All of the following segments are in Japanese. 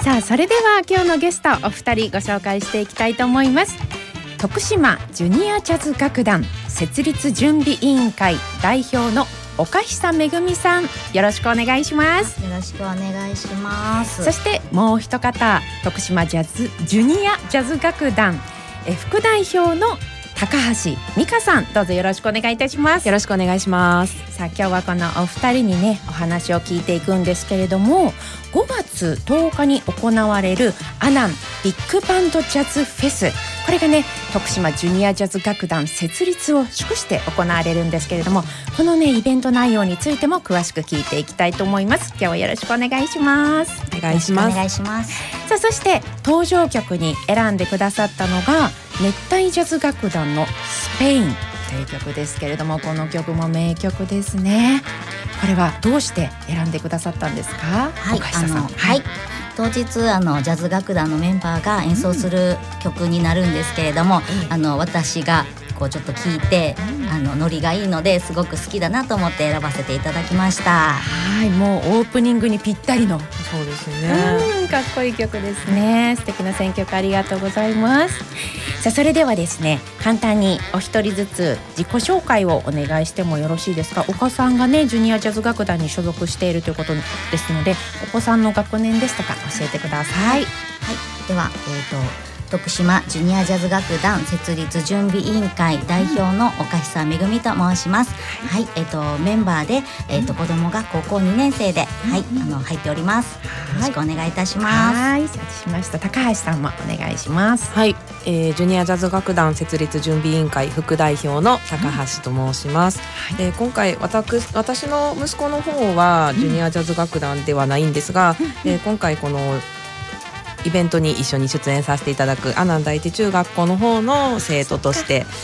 さあそれでは今日のゲストお二人ご紹介していきたいと思います。徳島ジュニアジャズ楽団設立準備委員会代表の岡久めぐみさん、よろしくお願いします。 よろしくお願いします。 そしてもう一方、徳島ジュニアジャズ楽団副代表の高橋美香さん、どうぞよろしくお願いいたします。 よろしくお願いします。 さあ今日はこのお二人にねお話を聞いていくんですけれども、5月10日に行われるアナンビッグバンドジャズフェス、これがね徳島ジュニアジャズ楽団設立を祝して行われるんですけれども、このねイベント内容についても詳しく聞いていきたいと思います。今日はよろしくお願いします。 お願いします。 お願いします。 さあそして登場曲に選んでくださったのが熱帯ジャズ楽団のスペインという曲ですけれども、この曲も名曲ですね。これはどうして選んでくださったんですか？ はい、 岡下さん。 当日ジャズ楽団のメンバーが演奏する曲になるんですけれども、私がこうちょっと聞いて、ノリがいいのですごく好きだなと思って選ばせていただきました。 はい、もうオープニングにぴったりの、 そうですね、 かっこいい曲ですね。素敵な選曲ありがとうございます。さあそれではですね、簡単にお一人ずつ自己紹介をお願いしてもよろしいですか？お子さんがねジュニアジャズ楽団に所属しているということですので、お子さんの学年ですとか教えてください。 はい、では、徳島ジュニアジャズ楽団設立準備委員会代表の岡久めぐみと申します。はい、メンバーで、子供が高校2年生で、入っております。よろしくお願いいたします。 はい、承知しました。高橋さんもお願いします。 はい、ジュニアジャズ楽団設立準備委員会副代表の高橋と申します。今回私の息子の方はジュニアジャズ楽団ではないんですが、今回このイベントに一緒に出演させていただく阿南第一中学校の方の生徒として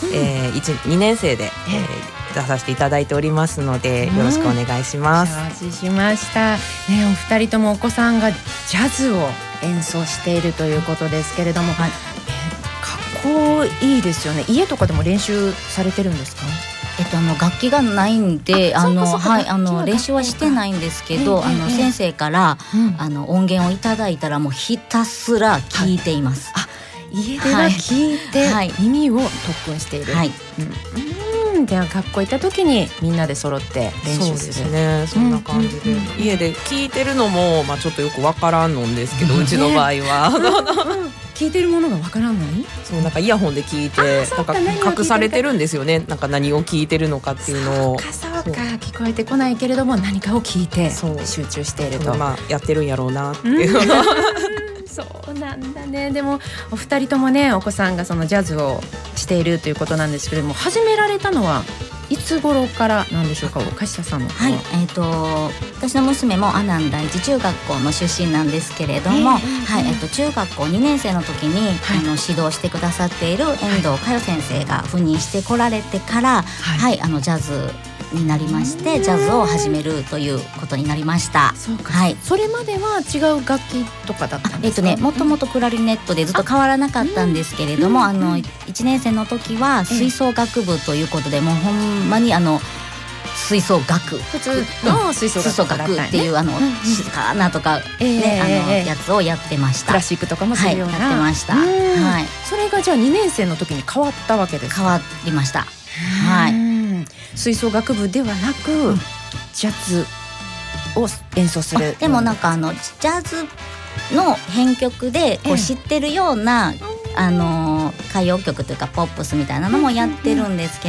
、2年生で、出させていただいておりますので、よろしくお願いします。 承知しました、お二人ともお子さんがジャズを演奏しているということですけれども、かっこいいですよね。家とかでも練習されてるんですか？ 楽器がないんで練習はしてないんですけど、先生から、音源をいただいたらもうひたすら聞いています。 家では聞いて、耳を特訓している。では学校行った時にみんなで揃って練習する。 そうですね、そんな感じで、家で聞いてるのも、ちょっとよくわからんのんですけど、うちの場合は聞いてるものがわからない。 そう、なんかイヤホンで聞いて、なんか隠されてるんですよね。なんか何を聞いてるのかっていうのを。 そうか聞こえてこないけれども何かを聞いて集中していると、 やってるんやろうなっていう、 そうなんだね。でもお二人ともねお子さんがそのジャズをしているということなんですけれども、始められたのはいつ頃からなんでしょうか？岡下さんの方は。 私の娘も阿南第一中学校の出身なんですけれども、中学校2年生の時に、指導してくださっている遠藤佳代先生が赴任してこられてから、ジャズになりまして、ジャズを始めるということになりました。 そうか、それまでは違う楽器とかだったんですか？ もともとクラリネットでずっと変わらなかったんですけれども、1年生の時は吹奏楽部ということで、もうほんまに吹奏楽、 普通の吹奏楽っていう静かなとかやつをやってました。 クラシックとかもするような、 やってました。 それがじゃあ2年生の時に変わったわけですか？ 変わりました。 吹奏楽部ではなく、ジャズを演奏する。 でもなんかジャズの編曲でこう知ってるような歌謡曲というかポップスみたいなのもやってるんですけど、